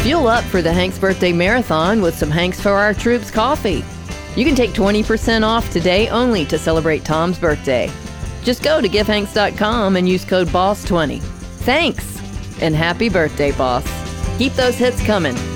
Fuel up for the Hanks Birthday Marathon with some Hanks for Our Troops coffee. You can take 20% off today only to celebrate Tom's birthday. Just go to givehanks.com and use code BOSS20. Thanks, and happy birthday, boss. Keep those hits coming.